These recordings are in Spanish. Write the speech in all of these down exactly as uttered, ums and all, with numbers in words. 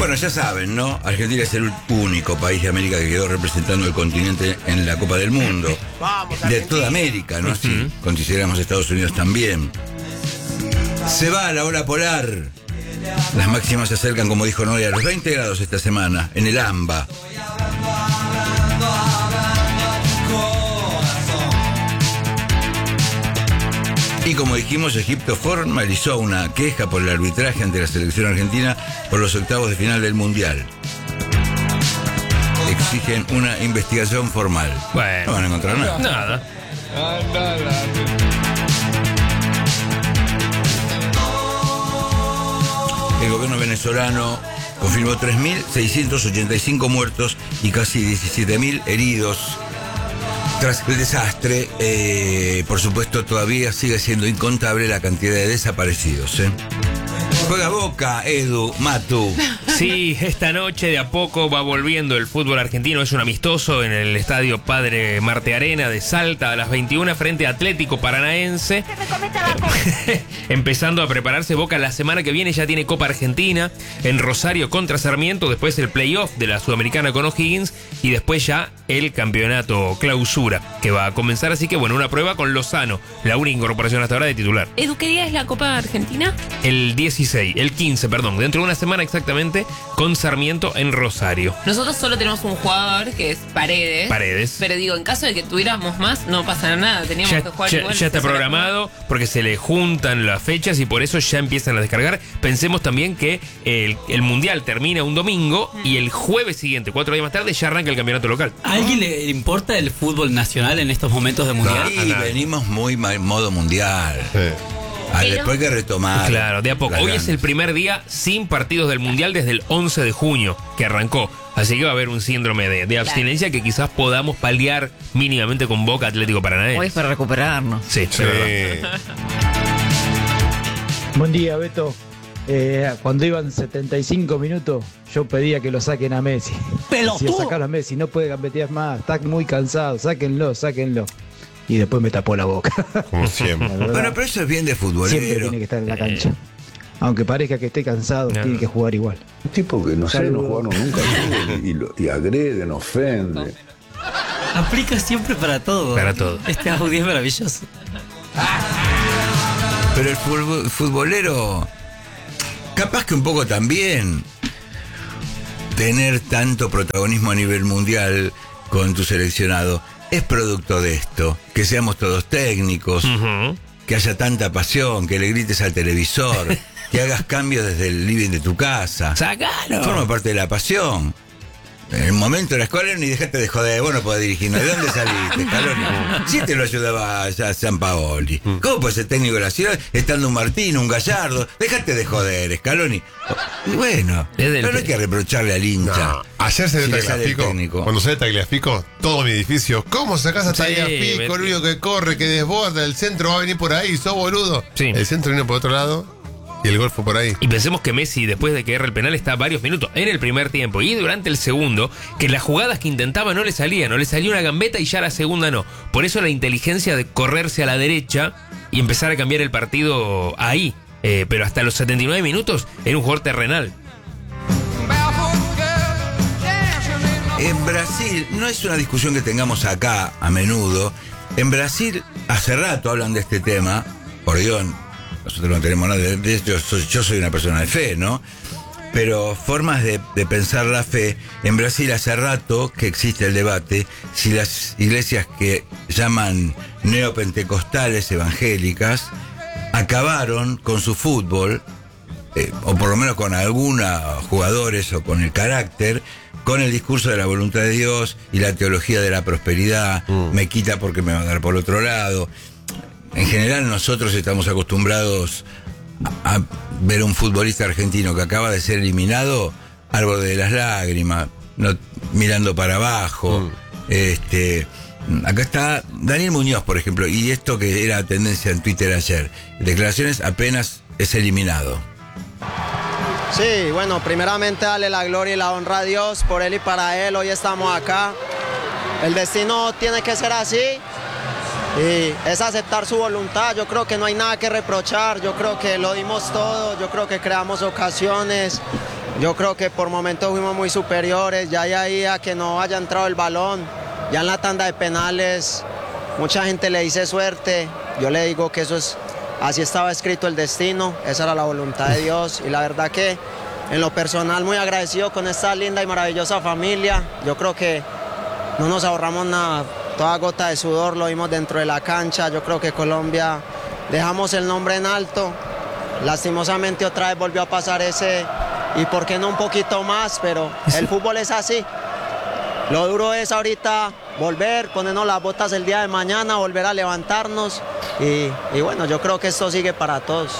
Bueno, ya saben, ¿no? Argentina es el único país de América que quedó representando el continente en la Copa del Mundo. De toda América, ¿no? Si uh-huh. consideramos Estados Unidos también. Se va a la ola polar. Las máximas se acercan, como dijo Noé, a los veinte grados esta semana, en el AMBA. Y como dijimos, Egipto formalizó una queja por el arbitraje ante la selección argentina por los octavos de final del Mundial. Exigen una investigación formal. Bueno, no van a encontrar nada. Nada. El gobierno venezolano confirmó tres mil seiscientos ochenta y cinco muertos y casi diecisiete mil heridos. Tras el desastre, eh, por supuesto, todavía sigue siendo incontable la cantidad de desaparecidos, ¿eh? Juega Boca, Edu, Matu. Sí, esta noche de a poco va volviendo el fútbol argentino. Es un amistoso en el estadio Padre Marte Arena de Salta a las veintiuna frente a Atlético Paranaense. Empezando a prepararse Boca la semana que viene. Ya tiene Copa Argentina en Rosario contra Sarmiento. Después el playoff de la Sudamericana con O'Higgins. Y después ya el campeonato clausura que va a comenzar. Así que bueno, una prueba con Lozano, la única incorporación hasta ahora de titular. Edu, ¿qué día es la Copa Argentina? El dieciséis. El quince, perdón, dentro de una semana exactamente, con Sarmiento en Rosario. Nosotros solo tenemos un jugador que es Paredes. Paredes. Pero digo, en caso de que tuviéramos más, no pasa nada. Teníamos ya, que jugar ya, igual. Ya está programado porque se le juntan las fechas y por eso ya empiezan a descargar. Pensemos también que el, el Mundial termina un domingo y el jueves siguiente, cuatro días más tarde, ya arranca el campeonato local. ¿A alguien le importa el fútbol nacional en estos momentos de Mundial? Sí, venimos muy mal, modo mundial. Sí. Ah, después que retomar. Claro, de a poco. Hoy es el primer día sin partidos del Mundial desde el once de junio, que arrancó. Así que va a haber un síndrome de, de abstinencia claro. que quizás podamos paliar mínimamente con Boca Atlético Paranaense. Hoy es para recuperarnos. Sí, sí. Verdad. Buen día, Beto. Eh, cuando iban setenta y cinco minutos, yo pedía que lo saquen a Messi. ¡Pero si tú! lo sacaron a Messi, no puede gambetear más. Está muy cansado. Sáquenlo, sáquenlo. Y después me tapó la boca. Como siempre. Bueno, pero eso es bien de futbolero. Siempre tiene que estar en la cancha. Eh. Aunque parezca que esté cansado, no. tiene que jugar igual. Un tipo que no sé, no jugaron nunca y, y, y agreden, ofende. Aplica siempre para todo. Para todo. Este audio es maravilloso. Pero el futbolero, capaz que un poco también, tener tanto protagonismo a nivel mundial con tu seleccionado, es producto de esto, que seamos todos técnicos, uh-huh. que haya tanta pasión, que le grites al televisor, que hagas cambios desde el living de tu casa. ¡Sácalo! Forma parte de la pasión. En el momento era Scaloni y dejate de joder, vos no podés dirigirnos. ¿De dónde saliste, Scaloni? Si te lo ayudaba ya Sampaoli. ¿Cómo puede ser técnico de la ciudad estando un Martino, un Gallardo? Dejate de joder, Scaloni. Y bueno, pero no hay que reprocharle al hincha. No. Ayer se ve si Tagliafico, cuando sale Tagliafico, todo mi edificio. ¿Cómo sacás a Tagliafico? Sí, el único que corre, que desborda, el centro va a venir por ahí, sos boludo. Sí. El centro vino por otro lado. Y el gol fue por ahí. Y pensemos que Messi, después de que erra el penal, está varios minutos en el primer tiempo y durante el segundo, que las jugadas que intentaba no le salían, no le salía una gambeta y ya la segunda no. Por eso la inteligencia de correrse a la derecha y empezar a cambiar el partido ahí. Eh, pero hasta los setenta y nueve minutos era un jugador terrenal. En Brasil, no es una discusión que tengamos acá a menudo. En Brasil, hace rato hablan de este tema, por Dios. Nosotros no tenemos nada de, de yo, soy, yo soy una persona de fe, ¿no? Pero formas de, de pensar la fe. En Brasil hace rato que existe el debate si las iglesias que llaman neopentecostales evangélicas acabaron con su fútbol, eh, o por lo menos con algunos jugadores o con el carácter, con el discurso de la voluntad de Dios y la teología de la prosperidad. Mm. Me quita porque me va a dar por otro lado. En general nosotros estamos acostumbrados a, a ver un futbolista argentino que acaba de ser eliminado al borde de las lágrimas, no, mirando para abajo. Mm. Este, acá está Daniel Muñoz, por ejemplo, y esto que era tendencia en Twitter ayer. Declaraciones apenas es eliminado. Sí, bueno, primeramente darle la gloria y la honra a Dios por él y para él. Hoy estamos acá. El destino tiene que ser así. Y es aceptar su voluntad. Yo creo que no hay nada que reprochar, yo creo que lo dimos todo, yo creo que creamos ocasiones, Yo creo que por momentos fuimos muy superiores, ya hay ahí a que no haya entrado el balón, ya en la tanda de penales, mucha gente le dice suerte, yo le digo que eso es, así estaba escrito el destino, esa era la voluntad de Dios, y la verdad que en lo personal muy agradecido con esta linda y maravillosa familia, yo creo que no nos ahorramos nada, toda gota de sudor lo vimos dentro de la cancha, yo creo que Colombia dejamos el nombre en alto, lastimosamente otra vez volvió a pasar ese... Y por qué no un poquito más, pero el fútbol es así. Lo duro es ahorita volver, ponernos las botas el día de mañana, volver a levantarnos. Y, y bueno, yo creo que esto sigue para todos.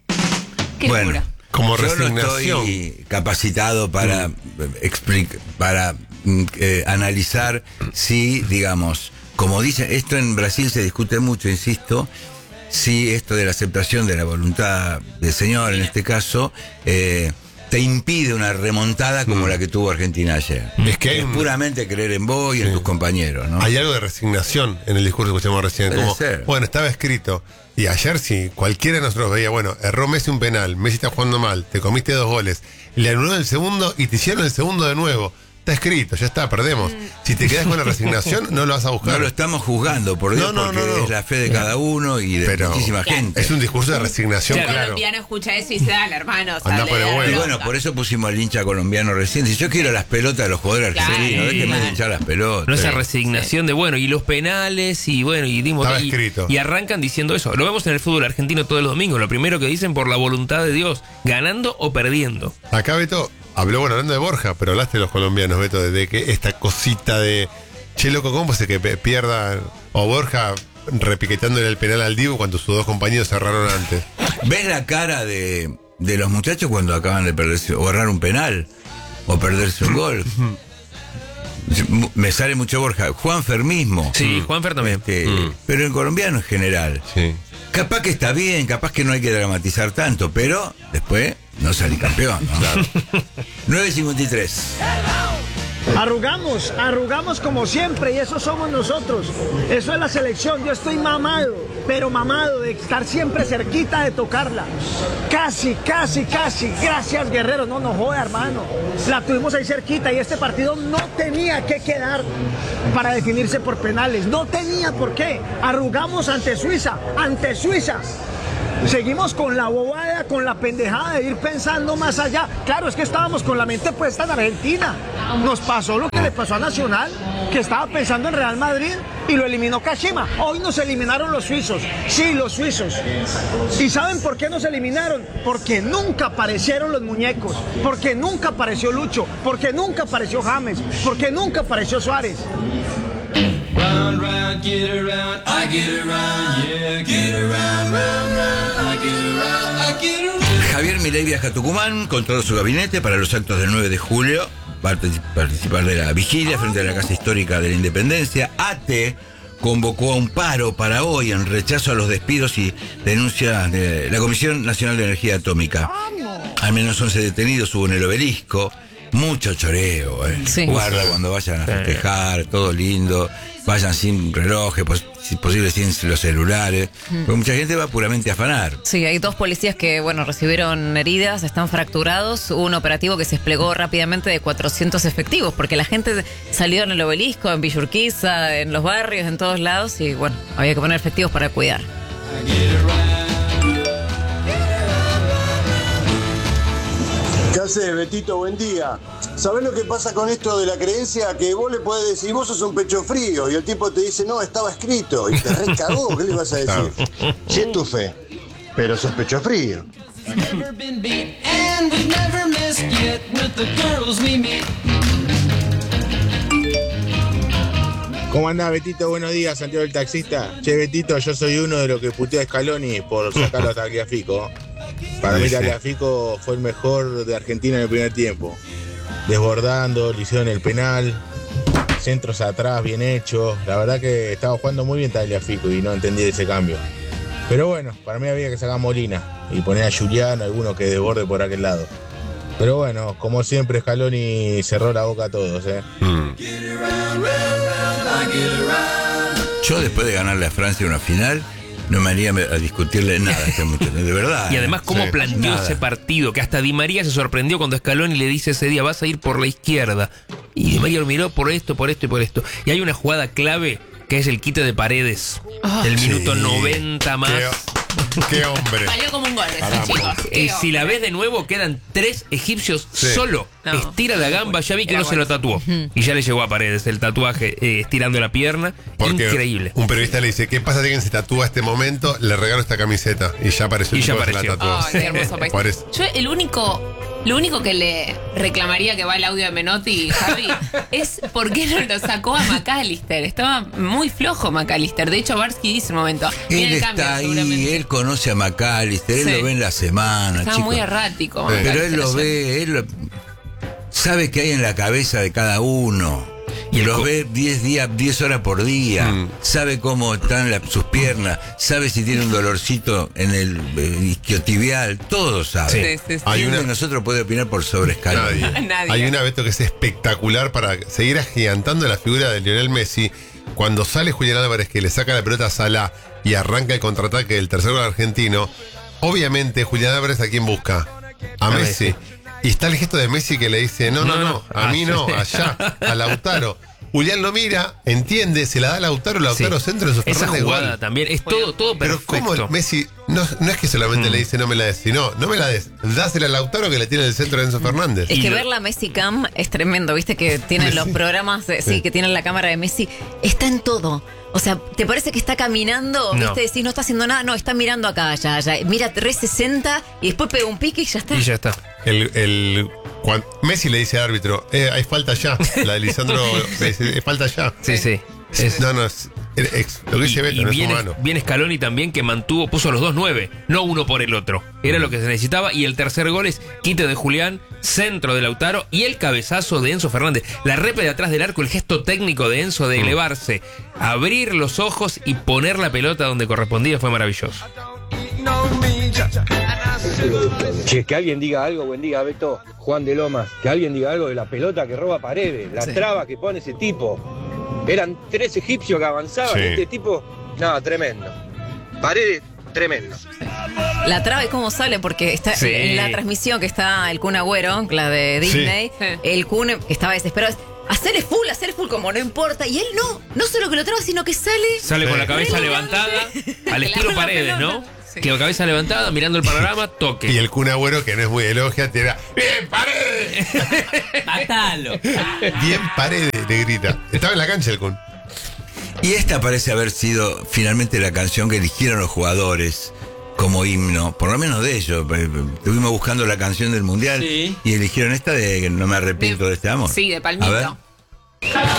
Qué bueno, locura. Como yo no resignación. estoy capacitado para, mm. explic- para eh, analizar si, digamos, como dice, esto en Brasil se discute mucho, insisto, si esto de la aceptación de la voluntad del Señor, en este caso, eh, te impide una remontada como mm. la que tuvo Argentina ayer. Es que hay es un... puramente creer en vos y sí. en tus compañeros, ¿no? Hay algo de resignación en el discurso que escuchamos recién. Puede Como, ser. bueno, estaba escrito. Y ayer sí, cualquiera de nosotros veía, bueno, erró Messi un penal, Messi está jugando mal, te comiste dos goles, le anuló el segundo y te hicieron el segundo de nuevo. Está escrito, ya está, perdemos. Si te quedas con la resignación, no lo vas a buscar. No lo estamos juzgando, por Dios, No, no, porque no, no. es la fe de cada uno y de Pero muchísima gente. Es un discurso de resignación, El claro. colombiano escucha eso y se da, hermano. Anda sale por el de huevo. Y bronca. bueno, por eso pusimos al hincha colombiano recién. Si yo quiero las pelotas de los jugadores Claro. argentinos, déjenme Claro. de hinchar las pelotas. No esa Sí. resignación de bueno, y los penales, y bueno, y dimos Estaba y, escrito. y arrancan diciendo eso. Lo vemos en el fútbol argentino todos los domingos. Lo primero que dicen por la voluntad de Dios, ganando o perdiendo. Acá Beto habló, bueno, hablando de Borja, pero hablaste de los colombianos, Beto, de, de que esta cosita de che, loco, ¿cómo puede ser que pe- pierda o Borja repiquetándole el penal al Dibu cuando sus dos compañeros cerraron antes? ¿Ves la cara de, de los muchachos cuando acaban de perderse o errar un penal o perderse un gol? Me sale mucho Borja. Juanfer mismo. Sí, Juanfer también. Este, Mm. Pero en colombiano en general. Sí. Capaz que está bien, capaz que no hay que dramatizar tanto, pero después no salí campeón, ¿no? Claro. nueve cincuenta y tres. Arrugamos, arrugamos como siempre y eso somos nosotros. Eso es la selección. Yo estoy mamado, pero mamado de estar siempre cerquita de tocarla. Casi, casi, casi. Gracias, Guerrero. No nos joda, hermano. La tuvimos ahí cerquita y este partido no tenía que quedar para definirse por penales. No tenía por qué. Arrugamos ante Suiza, ante Suiza. Seguimos con la bobada, con la pendejada de ir pensando más allá. Claro, es que estábamos con la mente puesta en Argentina. Nos pasó lo que le pasó a Nacional, que estaba pensando en Real Madrid y lo eliminó Kashima. Hoy nos eliminaron los suizos. Sí, los suizos. ¿Y saben por qué nos eliminaron? Porque nunca aparecieron los muñecos, porque nunca apareció Lucho, porque nunca apareció James, porque nunca apareció Suárez. Round, round, get around, I get around, yeah, get around, round, round, I get around, I get around. Javier Milei viaja a Tucumán con todo su gabinete para los actos del nueve de julio. Va a participar de la vigilia frente a la Casa Histórica de la Independencia. A T E convocó a un paro para hoy en rechazo a los despidos y denuncias de la Comisión Nacional de Energía Atómica. Al menos once detenidos hubo en el Obelisco. Mucho choreo, eh. Sí. Guarda cuando vayan a festejar, todo lindo. Vayan sin relojes, pos- si posible sin los celulares. Porque mucha gente va puramente a afanar. Sí, hay dos policías que, bueno, recibieron heridas, están fracturados. Hubo un operativo que se desplegó rápidamente de cuatrocientos efectivos, porque la gente salió en el Obelisco, en Villa Urquiza, en los barrios, en todos lados, y bueno, había que poner efectivos para cuidar. ¿Qué haces, Betito? Buen día. ¿Sabés lo que pasa con esto de la creencia? Que vos le podés decir, vos sos un pecho frío, y el tipo te dice, no, estaba escrito, y te recagó, ¿qué le vas a decir? Sí es tu fe, pero sos pecho frío. Never been beat, and we've never missed yet with the girls we meet. ¿Cómo andás, Betito? Buenos días, Santiago el taxista. Che, Betito, yo soy uno de los que puteó a Scaloni por sacarlo a Tagliafico. Para Ahí mí sí. Tagliafico fue el mejor de Argentina en el primer tiempo. Desbordando, le hicieron el penal, centros atrás, bien hechos. La verdad que estaba jugando muy bien Tagliafico y no entendí ese cambio. Pero bueno, para mí había que sacar a Molina y poner a Julián, alguno que desborde por aquel lado. Pero bueno, como siempre, Scaloni cerró la boca a todos, ¿eh? Mm. Yo, después de ganarle a Francia una final, no me haría a discutirle nada a este muchacho, de verdad. Y además, cómo Sí, planteó nada. ese partido, que hasta Di María se sorprendió cuando Scaloni le dice ese día, vas a ir por la izquierda. Y Di María lo miró por esto, por esto y por esto. Y hay una jugada clave que es el quite de Paredes. Oh. del Sí. minuto noventa más. Qué, qué hombre. Salió como un gol ese, Caramba. chicos. Eh, Qué si la hombre. ves de nuevo, quedan tres egipcios Sí. solo. No. Estira la gamba, ya vi que Era no se lo bueno. tatuó. Y ya le llegó a Paredes el tatuaje eh, estirando la pierna. Porque Increíble. un periodista le dice, ¿qué pasa si alguien se tatúa este momento? Le regalo esta camiseta. Y ya apareció el Y ya tipo que se apareció. la tatuó. Ay, qué hermoso país. Por eso. Yo el único, lo único que le reclamaría que va el audio de Menotti y Javi es por qué no lo sacó a McAllister. Estaba muy flojo McAllister. De hecho, Barsky dice un momento. Viene Él el cambio, está ahí, seguramente. él conoce a McAllister, él Sí. lo ve en la semana, Estaba chicos. muy errático. Sí. Pero él McAllister lo ayer. ve, él lo- sabe qué hay en la cabeza de cada uno. Y Y el los co- ve diez días, diez horas por día. Mm. Sabe cómo están la- sus piernas, sabe si tiene un dolorcito en el eh, isquiotibial, todo sabe. Sí, sí, sí. Hay ¿Quién una- de nosotros puede opinar por sobrescalón? Nadie. Nadie. Hay una, Beto, que es espectacular para seguir agigantando la figura de Lionel Messi. Cuando sale Julián Álvarez, que le saca la pelota a Salah y arranca el contraataque del tercer gol argentino, obviamente Julián Álvarez, ¿a quién busca? A A Messi. Messi. Y está el gesto de Messi que le dice, no, no, No, no, no. a mí Ah, no, sí. allá, a Lautaro. Julián lo mira, entiende, se la da a Lautaro, Lautaro Sí. centro en su Esa Fernández, jugada gol. también es todo, todo Pero perfecto. como Messi, no, no es que solamente Mm. le dice no me la des, sino no me la des, dásela a Lautaro que le tiene el centro de Enzo Fernández. Es Y que lo- ver la Messi Cam es tremendo, viste que tienen los programas, de- sí, que tienen la cámara de Messi, está en todo. O sea, ¿te parece que está caminando? No. ¿Viste? Decís, no está haciendo nada. No, está mirando acá, ya, ya. Mira trescientos sesenta y después pega un pique y ya está. Y ya está. El, el, cuan- Messi le dice al árbitro, eh, hay falta ya. La de Lisandro le dice, "Eh, falta ya. Sí, sí. Es- No, no, es, es- lo que dice Y, Beto y no es viene, humano. viene Scaloni también, que mantuvo, puso los dos nueve, no uno por el otro. Era lo que se necesitaba. Y el tercer gol es quite de Julián, centro de Lautaro y el cabezazo de Enzo Fernández. La repe de atrás del arco, el gesto técnico de Enzo de elevarse, abrir los ojos y poner la pelota donde correspondía fue maravilloso. Che, que alguien diga algo, buen día, Beto, Juan de Lomas, que alguien diga algo de la pelota que roba Paredes, la Sí. traba que pone ese tipo. Eran tres egipcios que avanzaban, Sí. este tipo, no, tremendo. Paredes, tremendo. La traba y cómo sale, porque está Sí. en la transmisión que está el Kun Agüero, la de Disney, Sí. el Kun que estaba desesperado. Hacerle full, hacerle full, como no importa. Y él no, no solo que lo traba, sino que sale. Sale con la Sí. cabeza Re levantada, elegante. al estilo La Paredes, ¿no? pelota. Sí. Que la cabeza levantada, mirando el panorama, toque. Y el Kun Agüero, que no es muy elogia, te da, ¡bien, Paredes! Matalo. Bien, Paredes, le grita. Estaba en la cancha el Kun. Y esta parece haber sido finalmente la canción que eligieron los jugadores como himno, por lo menos de ellos. Eh, Estuvimos buscando la canción del Mundial Sí. y eligieron esta de No me arrepiento de, este amor. Sí, de A ver. Palmito.